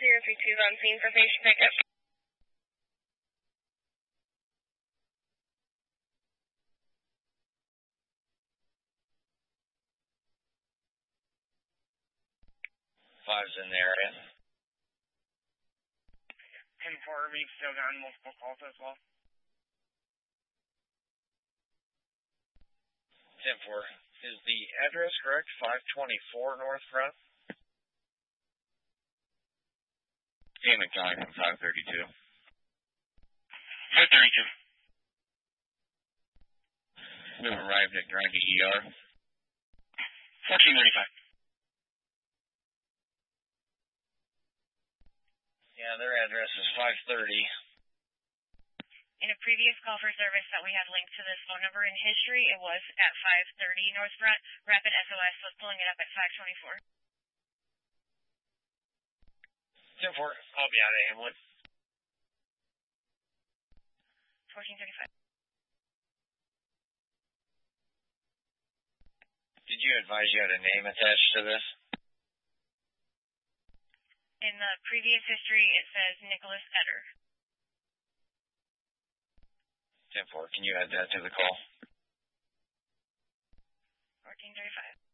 032 is on scene for patient pickup. Five's in the area. 10-4, we've still gotten multiple calls as well. 10-4. Is the address correct? 524 North Front? Damon calling from 532. 532. We've arrived at Granby ER. 1435. Yeah, their address is 530. In a previous call for service that we had linked to this phone number in history, it was at 530 North Front. Rapid SOS was pulling it up at 524. 10-4, I'll be out of Hamlet. 1435. Did you advise you had a name attached to this? In the previous history, it says Nicholas Etter. 10-4, can you add that to the call? 1435.